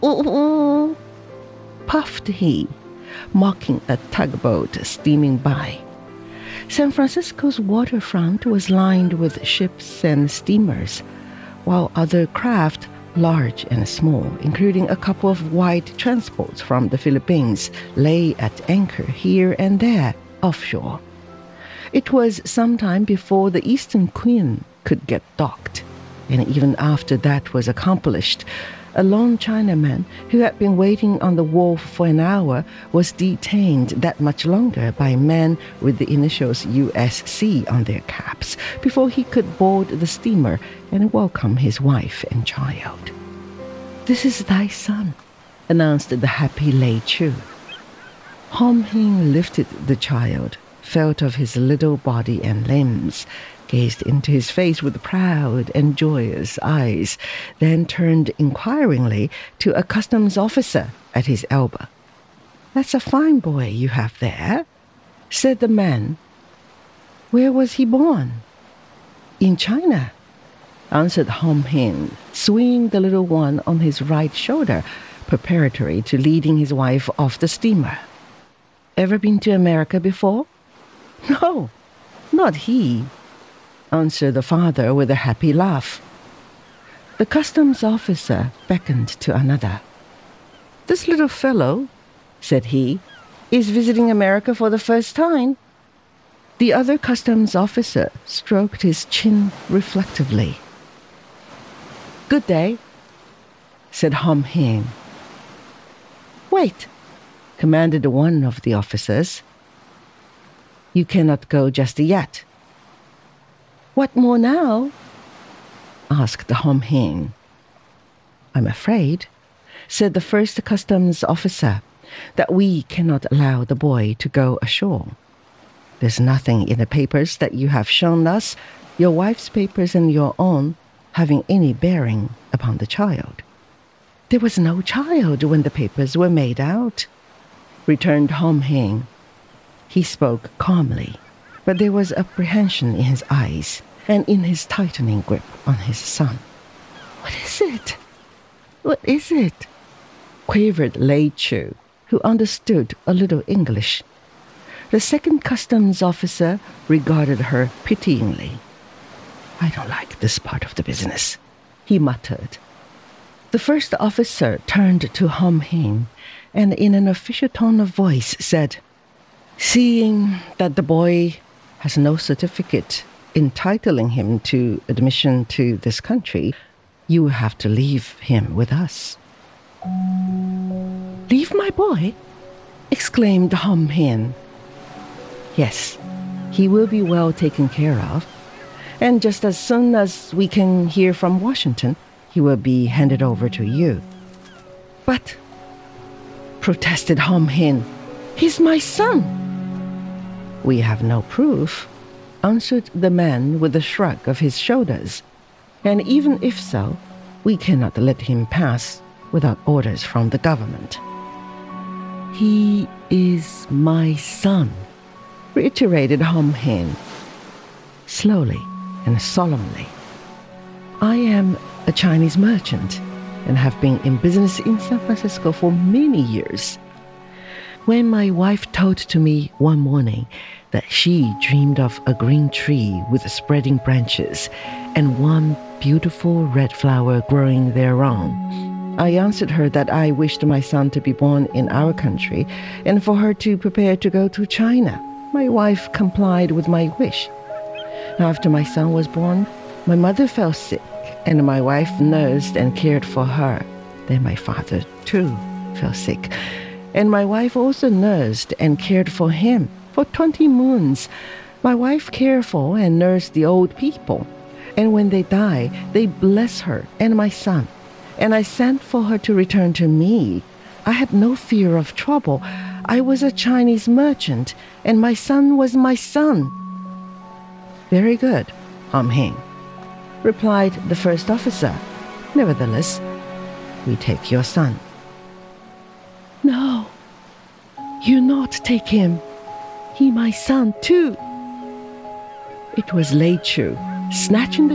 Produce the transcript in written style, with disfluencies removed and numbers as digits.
"Ooh," puffed he, mocking a tugboat steaming by. San Francisco's waterfront was lined with ships and steamers, while other craft, large and small, including a couple of white transports from the Philippines, lay at anchor here and there offshore. It was some time before the Eastern Queen could get docked, and even after that was accomplished, a lone Chinaman who had been waiting on the wharf for an hour was detained that much longer by men with the initials USC on their caps before he could board the steamer and welcome his wife and child. "This is thy son," announced the happy Lei Chu. Hom Hing lifted the child, felt of his little body and limbs, gazed into his face with proud and joyous eyes, then turned inquiringly to a customs officer at his elbow. "That's a fine boy you have there," said the man. "Where was he born?" "In China," answered Hom Hing, swinging the little one on his right shoulder, preparatory to leading his wife off the steamer. "Ever been to America before?" "No, not he," answered the father with a happy laugh. The customs officer beckoned to another. "This little fellow," said he, "is visiting America for the first time." The other customs officer stroked his chin reflectively. "Good day," said Hom Hing. "Wait," commanded one of the officers. "You cannot go just yet." "What more now?" asked Hom Hing. "I'm afraid," said the first customs officer, "that we cannot allow the boy to go ashore. There's nothing in the papers that you have shown us, your wife's papers and your own, having any bearing upon the child." "There was no child when the papers were made out," returned Hom Hing. He spoke calmly, but there was apprehension in his eyes and in his tightening grip on his son. "What is it? What is it?" quavered Lei Chu, who understood a little English. The second customs officer regarded her pityingly. "I don't like this part of the business," he muttered. The first officer turned to Hom Hing and in an official tone of voice said, "Seeing that the boy has no certificate entitling him to admission to this country, you will have to leave him with us." "Leave my boy?" exclaimed Hom Hing. "Yes, he will be well taken care of, and just as soon as we can hear from Washington, he will be handed over to you." "But," protested Hom Hing, "he's my son." "We have no proof," answered the man with a shrug of his shoulders. "And even if so, we cannot let him pass without orders from the government." "He is my son," reiterated Hom Hing, slowly and solemnly. "I am a Chinese merchant and have been in business in San Francisco for many years. When my wife told to me one morning that she dreamed of a green tree with spreading branches and one beautiful red flower growing thereon, I answered her that I wished my son to be born in our country and for her to prepare to go to China. My wife complied with my wish. After my son was born, my mother fell sick, and my wife nursed and cared for her. Then my father, too, fell sick, and my wife also nursed and cared for him. For 20 moons, my wife cared for and nursed the old people, and when they die, they bless her and my son. And I sent for her to return to me. I had no fear of trouble. I was a Chinese merchant, and my son was my son." "Very good, Hom Hing," replied the first officer. "Nevertheless, we take your son." "No, you not take him. He my son too." It was Lei Chu, snatching the